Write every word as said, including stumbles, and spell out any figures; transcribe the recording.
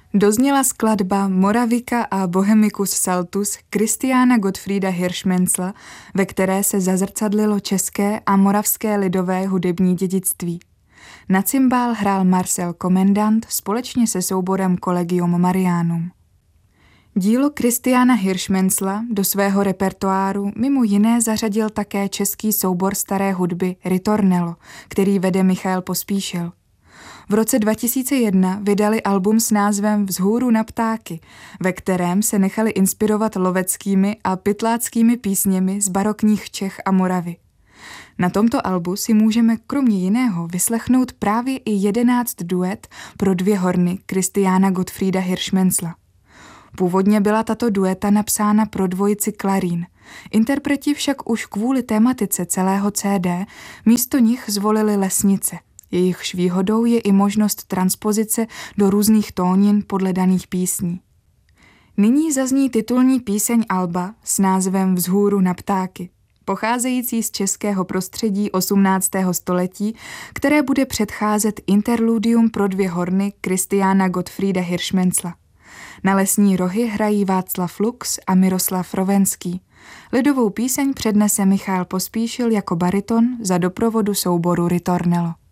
Dozněla skladba Moravika a Bohemicus Saltus Christiana Gottfrieda Hirschmannsla, ve které se zazrcadlilo české a moravské lidové hudební dědictví. Na cimbál hrál Marcel Komendant společně se souborem Collegium Marianum. Dílo Christiana Hirschmannsla do svého repertoáru mimo jiné zařadil také český soubor staré hudby Ritornello, který vede Michael Pospíšil. V roce dva tisíce jedna vydali album s názvem Vzhůru na ptáky, ve kterém se nechali inspirovat loveckými a pytláckými písněmi z barokních Čech a Moravy. Na tomto albu si můžeme kromě jiného vyslechnout právě i jedenáct duet pro dvě horny Christiana Gottfrieda Hirschmannsla. Původně byla tato dueta napsána pro dvojici klarín. Interpreti však už kvůli tématice celého C D místo nich zvolili lesnice. Jejichž výhodou je i možnost transpozice do různých tónin podle daných písní. Nyní zazní titulní píseň alba s názvem Vzhůru na ptáky, pocházející z českého prostředí osmnáctého století, které bude předcházet interludium pro dvě horny Christiana Gottfrieda Hirschmannsla. Na lesní rohy hrají Václav Lux a Miroslav Rovenský. Lidovou píseň přednese Michael Pospíšil jako bariton za doprovodu souboru Ritornello.